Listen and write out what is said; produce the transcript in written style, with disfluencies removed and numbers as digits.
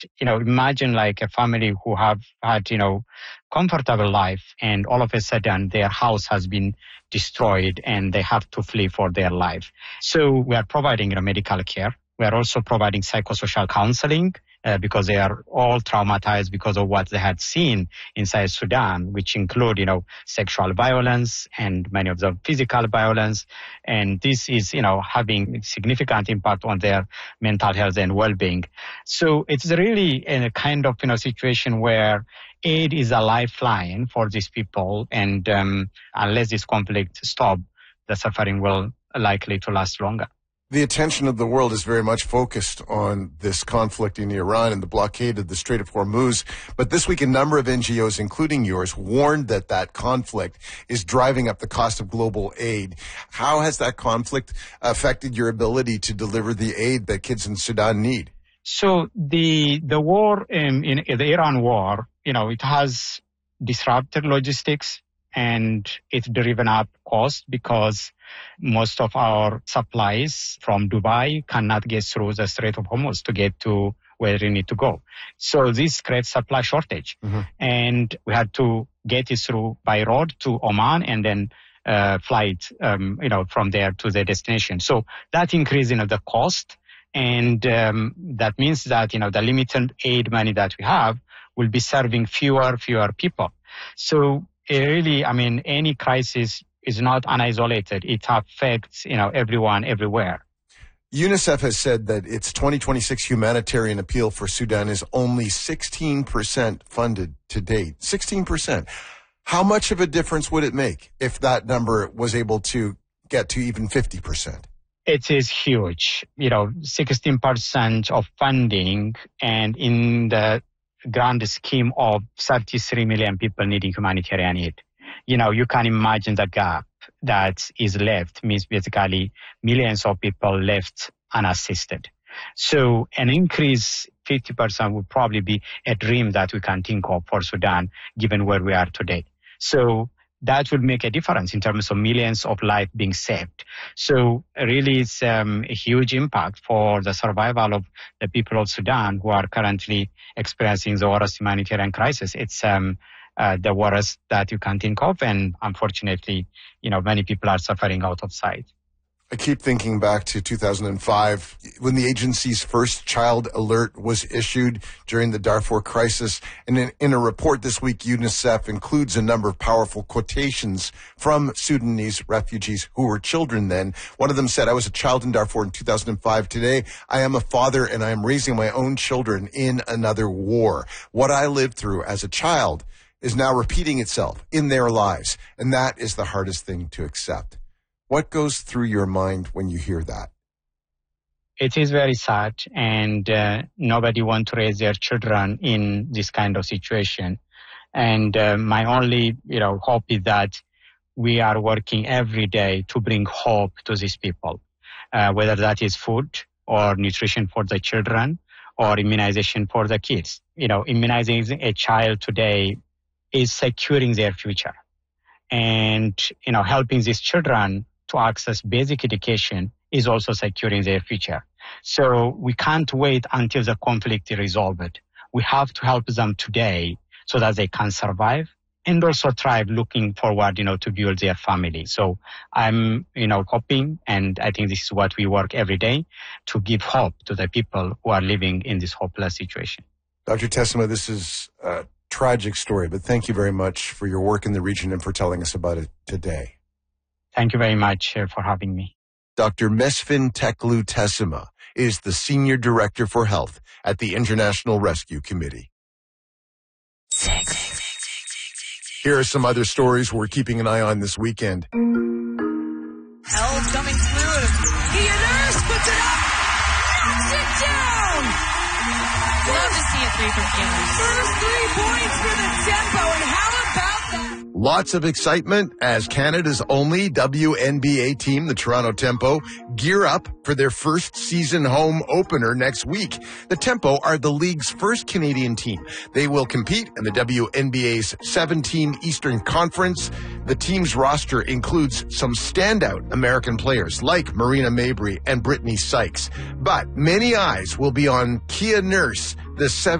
imagine like a family who have had, comfortable life, and all of a sudden their house has been destroyed and they have to flee for their life. So we are providing medical care. We are also providing psychosocial counseling because they are all traumatized because of what they had seen inside Sudan, which include, sexual violence and many of them physical violence. And this is, having significant impact on their mental health and well-being. So it's really a kind of, situation where aid is a lifeline for these people. And unless this conflict stops, the suffering will likely to last longer. The attention of the world is very much focused on this conflict in Iran and the blockade of the Strait of Hormuz. But this week, a number of NGOs, including yours, warned that conflict is driving up the cost of global aid. How has that conflict affected your ability to deliver the aid that kids in Sudan need? So the war in the Iran war, it has disrupted logistics and it's driven up cost because most of our supplies from Dubai cannot get through the Strait of Hormuz to get to where they need to go. So this creates supply shortage. Mm-hmm. And we had to get it through by road to Oman and then flight, from there to the destination. So that increases, the cost. And that means that, the limited aid money that we have will be serving fewer people. So really, any crisis is not unisolated. It affects, everyone, everywhere. UNICEF has said that its 2026 humanitarian appeal for Sudan is only 16% funded to date. 16%. How much of a difference would it make if that number was able to get to even 50%? It is huge. 16% of funding, and in the grand scheme of 33 million people needing humanitarian aid. You can imagine the gap that is left, means basically millions of people left unassisted. So an increase 50% would probably be a dream that we can think of for Sudan, given where we are today. So that would make a difference in terms of millions of lives being saved. So really it's a huge impact for the survival of the people of Sudan who are currently experiencing the worst humanitarian crisis. It's the worst that you can think of. And unfortunately, many people are suffering out of sight. I keep thinking back to 2005 when the agency's first child alert was issued during the Darfur crisis. And in a report this week, UNICEF includes a number of powerful quotations from Sudanese refugees who were children then. One of them said, "I was a child in Darfur in 2005. Today, I am a father and I am raising my own children in another war. What I lived through as a child is now repeating itself in their lives. And that is the hardest thing to accept." What goes through your mind when you hear that? It is very sad, and nobody wants to raise their children in this kind of situation. And my only, hope is that we are working every day to bring hope to these people, whether that is food or nutrition for the children or immunization for the kids. Immunizing a child today is securing their future, and helping these children to access basic education is also securing their future. So we can't wait until the conflict is resolved. We have to help them today so that they can survive and also thrive, looking forward, to build their family. So I'm, hoping, and I think this is what we work every day, to give hope to the people who are living in this hopeless situation. Dr. Tessema, this is a tragic story, but thank you very much for your work in the region and for telling us about it today. Thank you very much for having me. Dr. Mesfin Teklu Tessema is the Senior Director for Health at the International Rescue Committee. Here are some other stories we're keeping an eye on this weekend. Hell's coming through. Guillermo puts it up. Knocks it down. Love to see a three from Guillermo. First 3 points for the Tempo, and how about that? Lots of excitement as Canada's only WNBA team, the Toronto Tempo, gear up for their first season home opener next week. The Tempo are the league's first Canadian team. They will compete in the WNBA's 7-team Eastern Conference. The team's roster includes some standout American players like Marina Mabrey and Brittany Sykes. But many eyes will be on Kia Nurse, the